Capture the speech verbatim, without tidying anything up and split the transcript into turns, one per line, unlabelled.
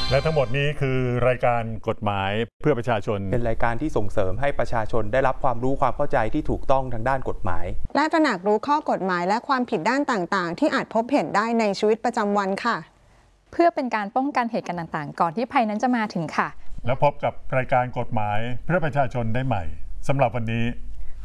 และทั้งหมดนี้คือรายการกฎหมายเพื่อประชาชน
เป็นรายการที่ส่งเสริมให้ประชาชนได้รับความรู้ความเข้าใจที่ถูกต้องทางด้านกฎหมาย
และตระหนักรู้ข้อกฎหมายและความผิดด้านต่างๆที่อาจพบเห็นได้ในชีวิตประจำวันค่ะ
เพื่อเป็นการป้องกันเหตุการณ์ต่างๆก่อนที่ภัยนั้นจะมาถึงค่ะ
แล้วพบกับรายการกฎหมายเพื่อประชาชนได้ใหม่สำหรับวันนี้